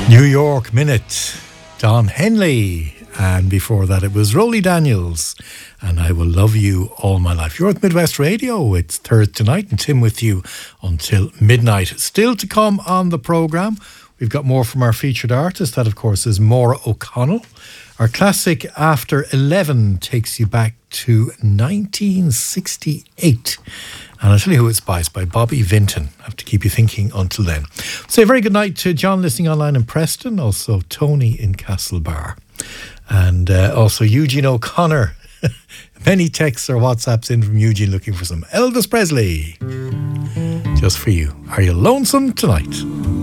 New York Minute, Don Henley, and before that it was Rolly Daniels and I Will Love You All My Life. You're at Midwest Radio, it's Thursday night and Tim with you until midnight. Still to come on the programme, we've got more from our featured artist, that of course is Maura O'Connell. Our classic After 11 takes you back to 1968. And I'll tell you who it's by. It's by Bobby Vinton. I have to keep you thinking until then. Say a very good night to John listening online in Preston, also Tony in Castlebar, and also Eugene O'Connor. Many texts or WhatsApps in from Eugene looking for some Elvis Presley. Just for you. Are you lonesome tonight?